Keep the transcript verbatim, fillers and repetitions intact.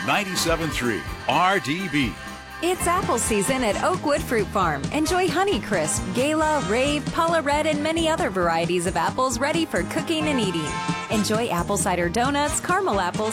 ninety-seven point three R D B. It's apple season at Oakwood Fruit Farm. Enjoy Honeycrisp, Gala, Rave, Paula Red, and many other varieties of apples ready for cooking and eating. Enjoy apple cider donuts, caramel apples,